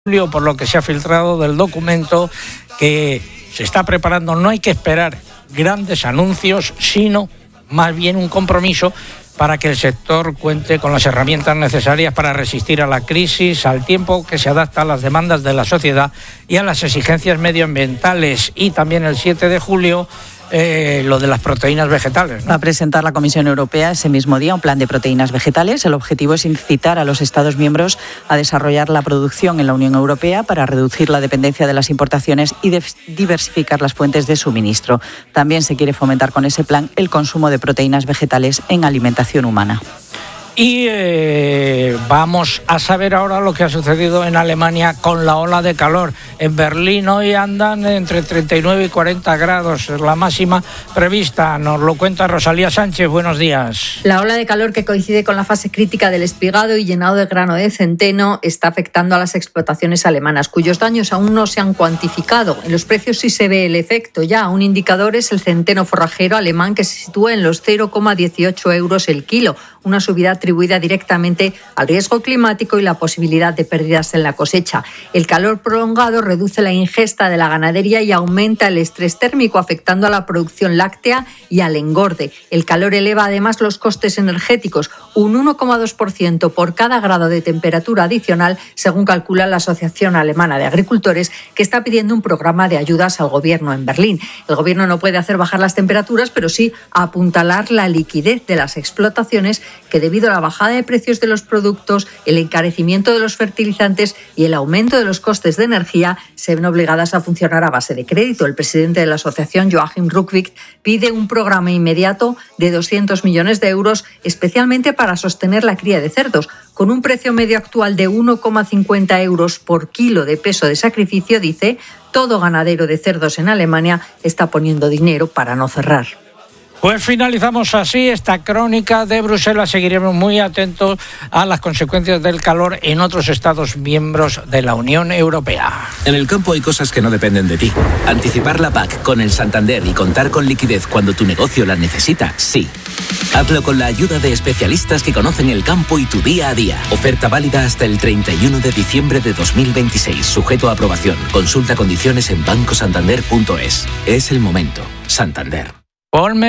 por lo que se ha filtrado del documento que se está preparando. No hay que esperar grandes anuncios, sino más bien un compromiso para que el sector cuente con las herramientas necesarias para resistir a la crisis, al tiempo que se adapta a las demandas de la sociedad y a las exigencias medioambientales. Y también el 7 de julio, lo de las proteínas vegetales, ¿no? Va a presentar la Comisión Europea ese mismo día un plan de proteínas vegetales. El objetivo es incitar a los Estados miembros a desarrollar la producción en la Unión Europea para reducir la dependencia de las importaciones y diversificar las fuentes de suministro. También se quiere fomentar con ese plan el consumo de proteínas vegetales en alimentación humana. Y vamos a saber ahora lo que ha sucedido en Alemania con la ola de calor. En Berlín hoy andan entre 39 y 40 grados, la máxima prevista. Nos lo cuenta Rosalía Sánchez. Buenos días. La ola de calor, que coincide con la fase crítica del espigado y llenado de grano de centeno, está afectando a las explotaciones alemanas, cuyos daños aún no se han cuantificado. En los precios sí se ve el efecto ya. Un indicador es el centeno forrajero alemán, que se sitúa en los 0,18 euros el kilo, una subida atribuida directamente al riesgo climático y la posibilidad de pérdidas en la cosecha. El calor prolongado reduce la ingesta de la ganadería y aumenta el estrés térmico, afectando a la producción láctea y al engorde. El calor eleva además los costes energéticos, un 1,2% por cada grado de temperatura adicional, según calcula la Asociación Alemana de Agricultores, que está pidiendo un programa de ayudas al gobierno en Berlín. El gobierno no puede hacer bajar las temperaturas, pero sí apuntalar la liquidez de las explotaciones, que debido a la bajada de precios de los productos, el encarecimiento de los fertilizantes y el aumento de los costes de energía, se ven obligadas a funcionar a base de crédito. El presidente de la asociación, Joachim Rückwig, pide un programa inmediato de 200 millones de euros, especialmente para sostener la cría de cerdos. Con un precio medio actual de 1,50 euros por kilo de peso de sacrificio, dice, todo ganadero de cerdos en Alemania está poniendo dinero para no cerrar. Pues finalizamos así esta crónica de Bruselas. Seguiremos muy atentos a las consecuencias del calor en otros Estados miembros de la Unión Europea. En el campo hay cosas que no dependen de ti. Anticipar la PAC con el Santander y contar con liquidez cuando tu negocio la necesita, sí. Hazlo con la ayuda de especialistas que conocen el campo y tu día a día. Oferta válida hasta el 31 de diciembre de 2026. Sujeto a aprobación. Consulta condiciones en bancosantander.es. Es el momento. Santander. Ponme